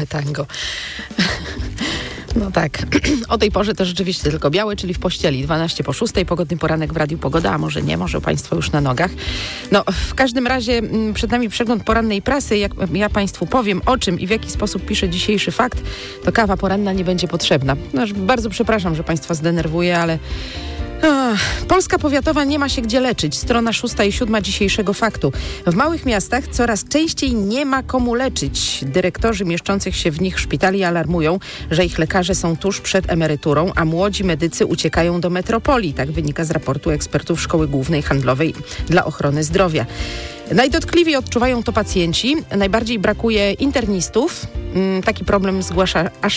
białe tango. No tak, o tej porze to rzeczywiście tylko białe, czyli w pościeli, 12:06, pogodny poranek w Radiu Pogoda, a może nie, może Państwo już na nogach. No, w każdym razie przed nami przegląd porannej prasy. Jak ja Państwu powiem, o czym i w jaki sposób pisze dzisiejszy fakt, to kawa poranna nie będzie potrzebna. No, bardzo przepraszam, że Państwa zdenerwuję, ale... Polska powiatowa nie ma się gdzie leczyć. Strona 6 i 7 dzisiejszego faktu. W małych miastach coraz częściej nie ma komu leczyć. Dyrektorzy mieszczących się w nich szpitali alarmują, że ich lekarze są tuż przed emeryturą, a młodzi medycy uciekają do metropolii. Tak wynika z raportu ekspertów Szkoły Głównej Handlowej dla Ochrony Zdrowia. Najdotkliwiej odczuwają to pacjenci. Najbardziej brakuje internistów. Taki problem zgłasza aż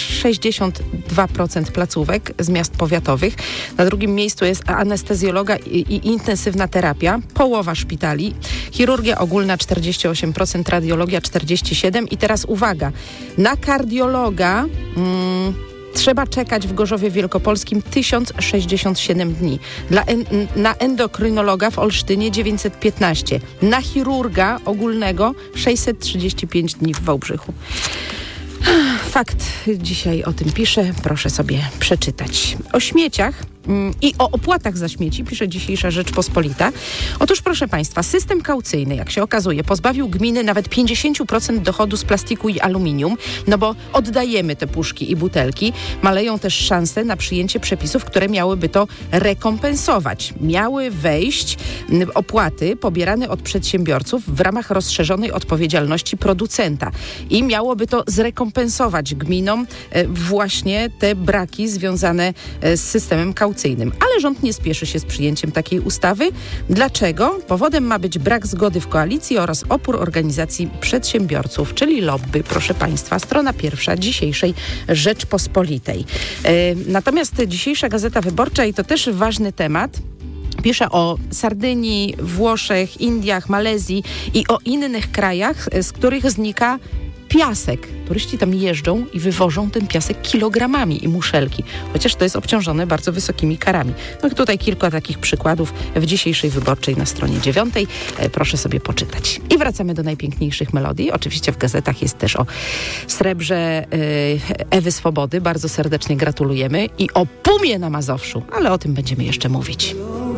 62% placówek z miast powiatowych. Na drugim miejscu jest anestezjologa i intensywna terapia. Połowa szpitali. Chirurgia ogólna 48%, radiologia 47%. I teraz uwaga, na kardiologa... trzeba czekać w Gorzowie Wielkopolskim 1067 dni. Na endokrynologa w Olsztynie 915. Na chirurga ogólnego 635 dni w Wałbrzychu. Fakt dzisiaj o tym pisze. Proszę sobie przeczytać. O śmieciach i o opłatach za śmieci pisze dzisiejsza Rzeczpospolita. Otóż, proszę Państwa, system kaucyjny, jak się okazuje, pozbawił gminy nawet 50% dochodu z plastiku i aluminium, no bo oddajemy te puszki i butelki. Maleją też szanse na przyjęcie przepisów, które miałyby to rekompensować. Miały wejść opłaty pobierane od przedsiębiorców w ramach rozszerzonej odpowiedzialności producenta i miałoby to zrekompensować gminom właśnie te braki związane z systemem kaucyjnym. Ale rząd nie spieszy się z przyjęciem takiej ustawy. Dlaczego? Powodem ma być brak zgody w koalicji oraz opór organizacji przedsiębiorców, czyli lobby, proszę Państwa. Strona 1 dzisiejszej Rzeczpospolitej. Natomiast dzisiejsza Gazeta Wyborcza, i to też ważny temat, pisze o Sardynii, Włoszech, Indiach, Malezji i o innych krajach, z których znika piasek. Turyści tam jeżdżą i wywożą ten piasek kilogramami i muszelki, chociaż to jest obciążone bardzo wysokimi karami. No i tutaj kilka takich przykładów w dzisiejszej Wyborczej na stronie 9. Proszę sobie poczytać. I wracamy do najpiękniejszych melodii. Oczywiście w gazetach jest też o srebrze Ewy Swobody. Bardzo serdecznie gratulujemy. I o Pumie na Mazowszu, ale o tym będziemy jeszcze mówić.